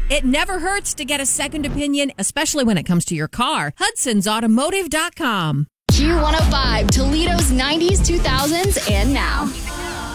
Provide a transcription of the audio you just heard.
It never hurts to get a second opinion, especially when it comes to your car. Hudson'sAutomotive.com. Q105, Toledo's 90s, 2000s, and now.